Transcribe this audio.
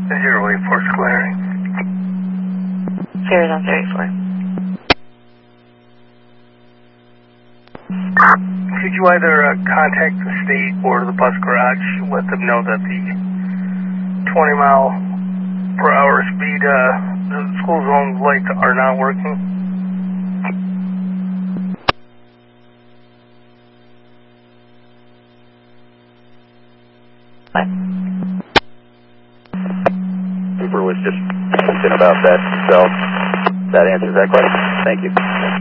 084's clearing. Clear on 34. Could you either contact the state or the bus garage, let them know that the 20-mile-per-hour speed the school zone lights are not working? What? Cooper was just thinking about that, so that answers that question. Thank you.